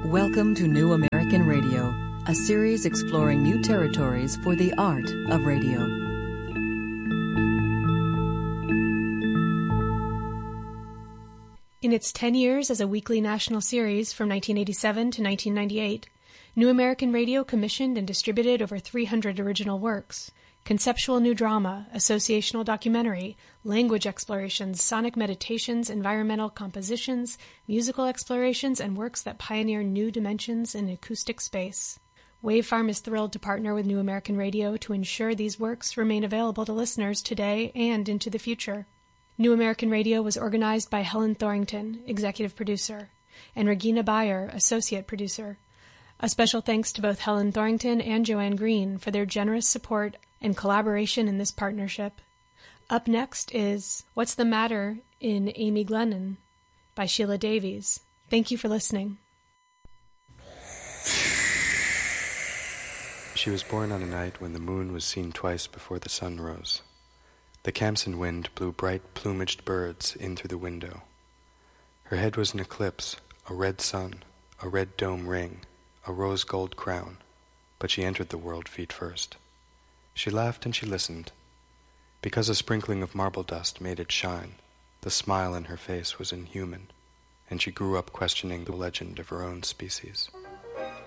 Welcome to New American Radio, a series exploring new territories for the art of radio. In its 10 years as a weekly national series from 1987 to 1998, New American Radio commissioned and distributed over 300 original works. Conceptual new drama, associational documentary, language explorations, sonic meditations, environmental compositions, musical explorations, and works that pioneer new dimensions in acoustic space. Wavefarm is thrilled to partner with New American Radio to ensure these works remain available to listeners today and into the future. New American Radio was organized by Helen Thorington, executive producer, and Regina Bayer, associate producer. A special thanks to both Helen Thorington and Joanne Green for their generous support and collaboration in this partnership. Up next is What's the Matter in Amy Glennon by Sheila Davies. Thank you for listening. She was born on a night when the moon was seen twice before the sun rose. The Khamsin wind blew bright plumaged birds in through the window. Her head was an eclipse, a red sun, a red dome ring, a rose gold crown, but she entered the world feet first. She laughed and she listened. Because a sprinkling of marble dust made it shine, the smile in her face was inhuman, and she grew up questioning the legend of her own species.